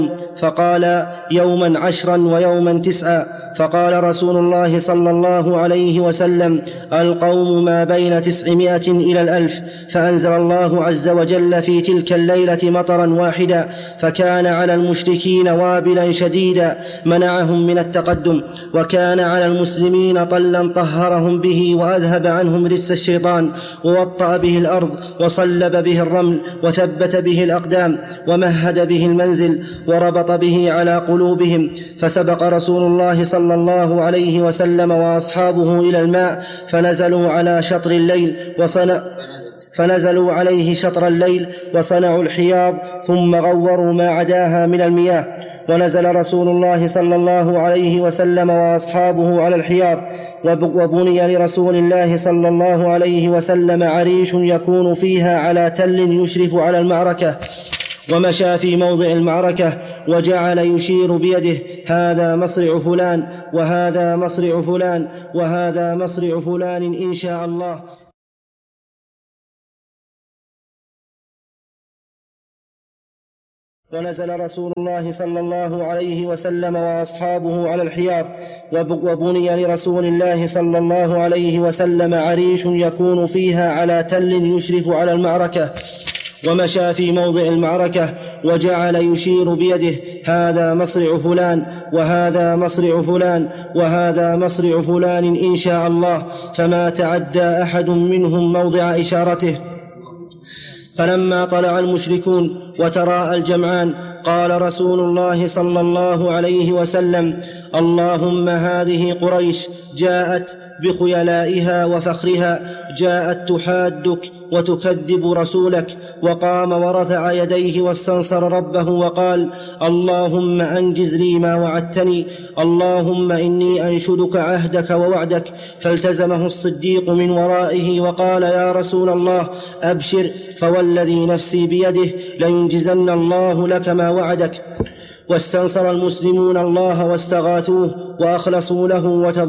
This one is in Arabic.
فقال: يوما 10 ويوما 9. فقال رسول الله صلى الله عليه وسلم: القوم ما بين 900 إلى 1000. فأنزل الله عز وجل في تلك الليلة مطرا واحدا، فكان على المشركين وابلا شديدا منعهم من التقدم، وكان على المسلمين طلا طهرهم به وأذهب عنهم رجس الشيطان، ووطأ به الأرض، وصلب به الرمل، وثبت به الأقدام، ومهد به المنزل، وربط به على قلوبهم. فسبق رسول الله صلى الله عليه وسلم وأصحابه إلى الماء، فنزلوا عليه شطر الليل وصنعوا الحياض، ثم غوروا ما عداها من المياه. ونزل رسول الله صلى الله عليه وسلم وأصحابه على الحياض، وبني لرسول الله صلى الله عليه وسلم عريش يكون فيها على تل يشرف على المعركة، ومشى في موضع المعركة وجعل يشير بيده: هذا مصرع فلان، وهذا مصرع فلان، وهذا مصرع فلان إن شاء الله. ونزل رسول الله صلى الله عليه وسلم وأصحابه على الحياض، وبني لرسول الله صلى الله عليه وسلم عريش يكون فيها على تل يشرف على المعركة، ومشى في موضع المعركة وجعل يشير بيده: هذا مصرع فلان، وهذا مصرع فلان، وهذا مصرع فلان إن شاء الله. فما تعدى أحد منهم موضع إشارته. فلما طلع المشركون وتراءى الجمعان، قال رسول الله صلى الله عليه وسلم: اللهم هذه قريش جاءت بخيلائها وفخرها، جاءت تحادك وتكذب رسولك. وقام ورفع يديه واستنصر ربه وقال: اللهم أنجز لي ما وعدتني، اللهم إني أنشدك عهدك ووعدك. فالتزمه الصديق من ورائه وقال: يا رسول الله أبشر، فوالذي نفسي بيده لينجزن الله لك ما وعدك. واستنصر المسلمون الله واستغاثوه وأخلصوا له